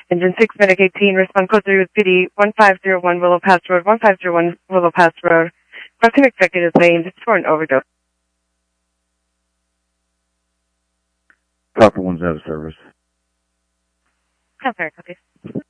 Engine 6, Medic 18, respond code 3 with PD, 1501 Willow Pass Road, 1501 Willow Pass Road. Broken executive named for an overdose. Copper 1's out of service. Okay, copy.